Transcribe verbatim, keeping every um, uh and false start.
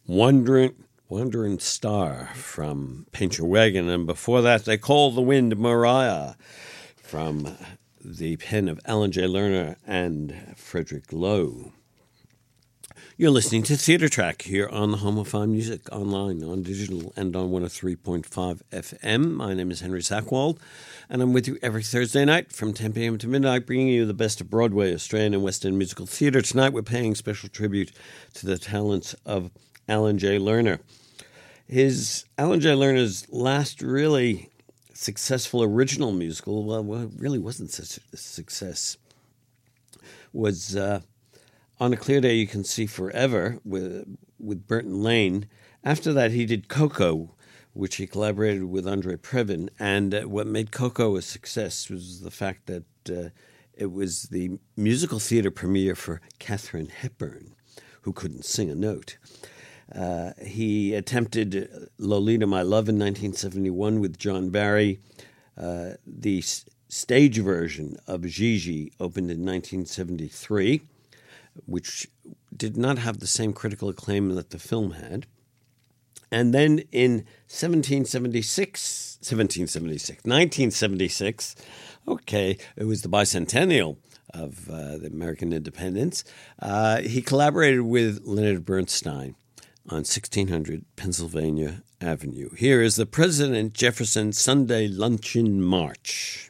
Wandering, Wandering Star from Paint Your Wagon. And before that, They Call the Wind Mariah from the pen of Alan J. Lerner and Frederick Lowe. You're listening to Theatre Track here on the Home of Fine Music, online, on digital, and on one oh three point five F M. My name is Henry Sackwald, and I'm with you every Thursday night from ten p.m. to midnight, bringing you the best of Broadway, Australian, and West End musical theatre. Tonight we're paying special tribute to the talents of Alan J. Lerner. His Alan J. Lerner's last really successful original musical, well, well it really wasn't such a success, was uh, On a Clear Day You Can See Forever with, with Burton Lane. After that, he did Coco, which he collaborated with Andre Previn. And uh, what made Coco a success was the fact that uh, it was the musical theater premiere for Katharine Hepburn, who couldn't sing a note. Uh, he attempted Lolita, My Love in nineteen seventy-one with John Barry. Uh, the s- stage version of Gigi opened in nineteen seventy-three, which did not have the same critical acclaim that the film had. And then in seventeen seventy-six, seventeen seventy-six, nineteen seventy-six, okay, it was the bicentennial of uh, the American independence, uh, he collaborated with Leonard Bernstein on sixteen hundred Pennsylvania Avenue. Here is the President Jefferson Sunday Luncheon March.